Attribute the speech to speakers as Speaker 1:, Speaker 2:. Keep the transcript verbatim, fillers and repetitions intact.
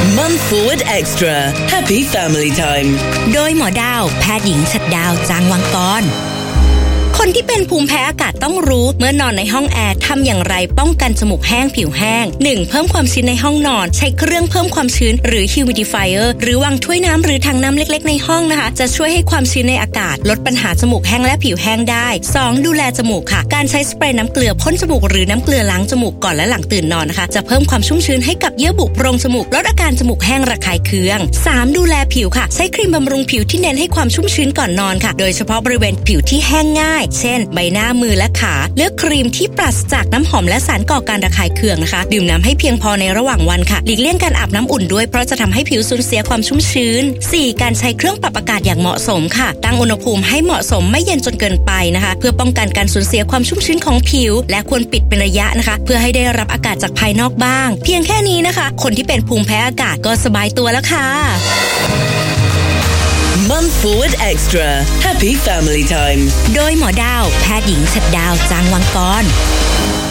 Speaker 1: Mum Forward Extra Happy Family Time
Speaker 2: โดยหมอดาวแพทย์หญิงฉัตรดาวจางวังกรคนที่เป็นภูมิแพ้อากาศต้องรู้เมื่อนอนในห้องแอร์ทำอย่างไรป้องกันจมูกแห้งผิวแห้ง หนึ่ง เพิ่มความชื้นในห้องนอนใช้เครื่องเพิ่มความชื้นหรือ humidifier หรือวางถ้วยน้ำหรือถังน้ำเล็กๆในห้องนะคะจะช่วยให้ความชื้นในอากาศลดปัญหาจมูกแห้งและผิวแห้งได้ สอง ดูแลจมูกค่ะการใช้สเปรย์น้ำเกลือพ่นจมูกหรือน้ำเกลือล้างจมูกก่อนและหลังตื่นนอนนะคะจะเพิ่มความชุ่มชื้นให้กับเยื่อบุโพรงจมูกลดอาการจมูกแห้งระคายเคือง สาม ดูแลผิวค่ะใช้ครีมบำรุงผิวที่เน้นให้ความชุ่มชื้นก่อนนอนค่ะโดยเฉพาะบริเวณผิวที่แห้งง่ายเช่นใบหน้ามือและขาเลือกครีมที่ปราศจากน้ำหอมและสารก่อการระคายเคืองนะคะดื่มน้ำให้เพียงพอในระหว่างวันค่ะหลีกเลี่ยงการอาบน้ำอุ่นด้วยเพราะจะทำให้ผิวสูญเสียความชุ่มชื้น สี่ การใช้เครื่องปรับอากาศอย่างเหมาะสมค่ะตั้งอุณหภูมิให้เหมาะสมไม่เย็นจนเกินไปนะคะเพื่อป้องกันการสูญเสียความชุ่มชื้นของผิวและควรปิดเป็นระยะนะคะเพื่อให้ได้รับอากาศจากภายนอกบ้างเพียงแค่นี้นะคะคนที่เป็นภูมิแพ้อากาศก็สบายตัวแล้วค่ะ
Speaker 1: Mum Forward Extra Happy Family Time
Speaker 2: โดยหมอดาวแพทย์หญิงฉัตรดาวจางวังกร